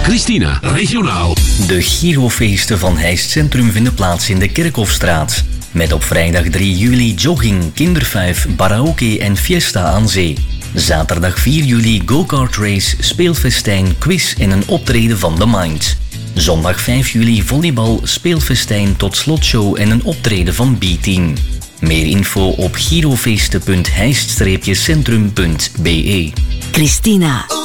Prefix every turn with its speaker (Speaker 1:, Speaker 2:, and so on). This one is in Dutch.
Speaker 1: Christina, regionaal.
Speaker 2: De Girofeesten van Heist Centrum vinden plaats in de Kerkhofstraat. Met op vrijdag 3 juli jogging, kindervijf, karaoke en fiesta aan zee. Zaterdag 4 juli go-kart race, speelfestijn, quiz en een optreden van The Mind. Zondag 5 juli volleybal, speelfestijn tot slotshow en een optreden van B-Team. Meer info op girofeesten.heist-centrum.be.
Speaker 3: Christina.